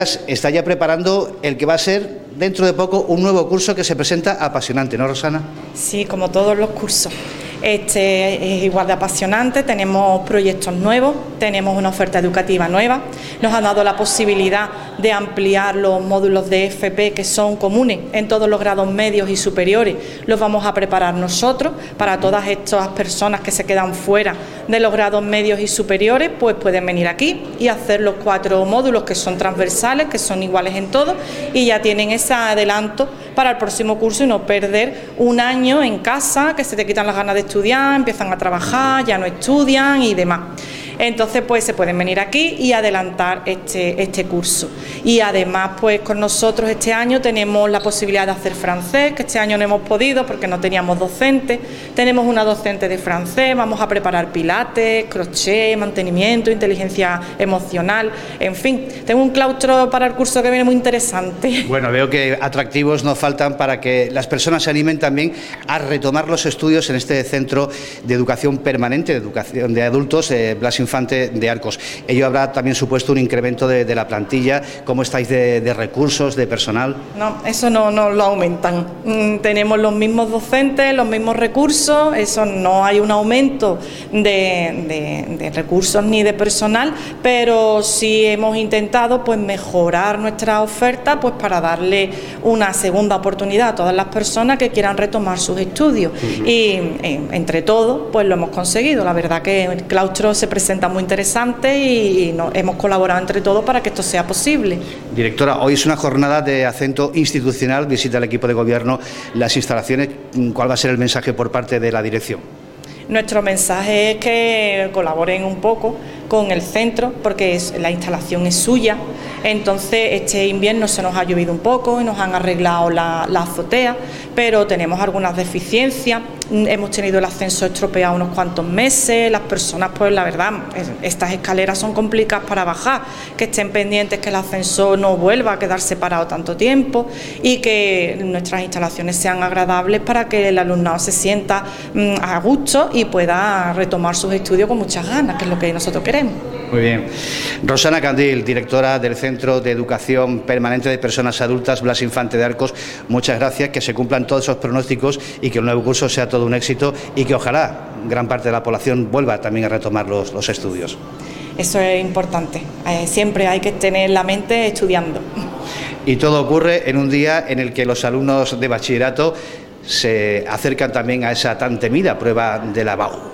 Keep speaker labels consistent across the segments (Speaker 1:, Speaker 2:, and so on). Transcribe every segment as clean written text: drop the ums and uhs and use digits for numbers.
Speaker 1: Está ya preparando el que va a ser dentro de poco un nuevo curso que se presenta apasionante, ¿no, Rosana?
Speaker 2: Sí, como todos los cursos. Este es igual de apasionante, tenemos proyectos nuevos, tenemos una oferta educativa nueva, nos han dado la posibilidad de ampliar los módulos de FP que son comunes en todos los grados medios y superiores, los vamos a preparar nosotros para todas estas personas que se quedan fuera de los grados medios y superiores, pues pueden venir aquí y hacer los 4 módulos que son transversales, que son iguales en todo y ya tienen ese adelanto para el próximo curso y no perder un año en casa, que se te quitan las ganas de estudiar, empiezan a trabajar, ya no estudian y demás. Entonces pues se pueden venir aquí y adelantar este curso. Y además pues con nosotros este año tenemos la posibilidad de hacer francés, que este año no hemos podido porque no teníamos docente. Tenemos una docente de francés, vamos a preparar pilates, crochet, mantenimiento, inteligencia emocional, en fin. Tengo un claustro para el curso que viene muy interesante.
Speaker 1: Bueno, veo que atractivos no faltan para que las personas se animen también a retomar los estudios en este centro de educación permanente, de educación de adultos, Blas Infante de Arcos. Ello habrá también supuesto un incremento de la plantilla. ¿Cómo estáis de recursos, de personal?
Speaker 2: No, eso no lo aumentan. Tenemos los mismos docentes, los mismos recursos, eso no hay un aumento de recursos ni de personal, pero sí hemos intentado pues mejorar nuestra oferta pues para darle una segunda oportunidad a todas las personas que quieran retomar sus estudios. Y entre todos pues lo hemos conseguido. La verdad que el claustro se presenta muy interesante y hemos colaborado entre todos para que esto sea posible.
Speaker 1: Directora, hoy es una jornada de acento institucional, visita al equipo de gobierno las instalaciones. ¿Cuál va a ser el mensaje por parte de la dirección?
Speaker 2: Nuestro mensaje es que colaboren un poco con el centro porque la instalación es suya. Entonces este invierno se nos ha llovido un poco y nos han arreglado la azotea, pero tenemos algunas deficiencias. Hemos tenido el ascensor estropeado unos cuantos meses, las personas pues la verdad, estas escaleras son complicadas para bajar, que estén pendientes que el ascensor no vuelva a quedar separado tanto tiempo y que nuestras instalaciones sean agradables para que el alumnado se sienta a gusto y pueda retomar sus estudios con muchas ganas, que es lo que nosotros queremos.
Speaker 1: Muy bien. Rosana Candil, directora del Centro de Educación Permanente de Personas Adultas Blas Infante de Arcos, muchas gracias, que se cumplan todos esos pronósticos y que el nuevo curso sea todo un éxito y que ojalá gran parte de la población vuelva también a retomar los estudios.
Speaker 2: Eso es importante, siempre hay que tener la mente estudiando.
Speaker 1: Y todo ocurre en un día en el que los alumnos de bachillerato se acercan también a esa tan temida prueba de la BAU.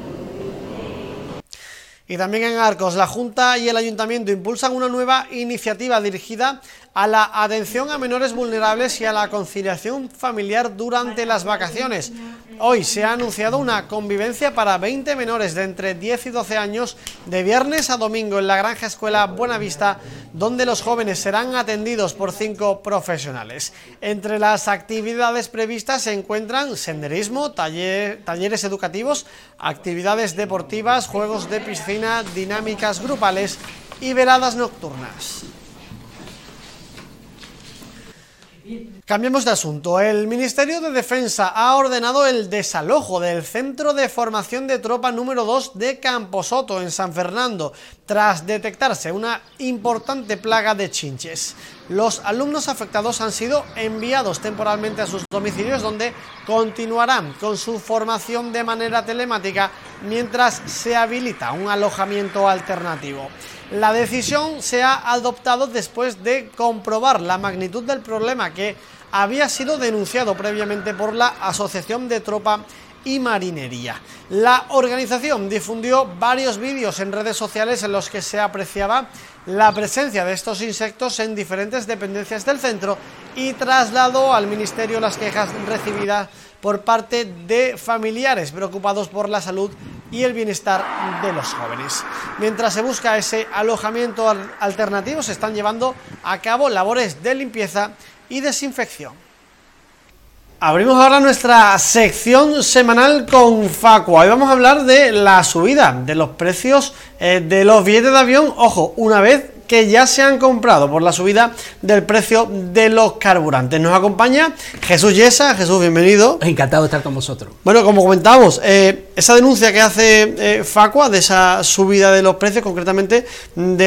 Speaker 3: Y también en Arcos, la Junta y el Ayuntamiento impulsan una nueva iniciativa dirigida a la atención a menores vulnerables y a la conciliación familiar durante las vacaciones. Hoy se ha anunciado una convivencia para 20 menores de entre 10 y 12 años de viernes a domingo en la Granja Escuela Buenavista, donde los jóvenes serán atendidos por 5 profesionales. Entre las actividades previstas se encuentran senderismo, talleres educativos, actividades deportivas, juegos de piscina, dinámicas grupales y veladas nocturnas. Cambiemos de asunto. El Ministerio de Defensa ha ordenado el desalojo del Centro de Formación de Tropa número 2 de Camposoto, en San Fernando, tras detectarse una importante plaga de chinches. Los alumnos afectados han sido enviados temporalmente a sus domicilios, donde continuarán con su formación de manera telemática mientras se habilita un alojamiento alternativo. La decisión se ha adoptado después de comprobar la magnitud del problema, que había sido denunciado previamente por la Asociación de Tropa y Marinería. La organización difundió varios vídeos en redes sociales en los que se apreciaba la presencia de estos insectos en diferentes dependencias del centro y trasladó al Ministerio las quejas recibidas por parte de familiares preocupados por la salud y el bienestar de los jóvenes. Mientras se busca ese alojamiento alternativo, se están llevando a cabo labores de limpieza y desinfección. Abrimos ahora nuestra sección semanal con Facua. Hoy vamos a hablar de la subida de los precios de los billetes de avión. Ojo, una vez que ya se han comprado, por la subida del precio de los carburantes. Nos acompaña Jesús Yesa. Jesús, bienvenido.
Speaker 4: Encantado de estar con vosotros.
Speaker 3: Bueno, como comentábamos, esa denuncia que hace Facua de esa subida de los precios, concretamente de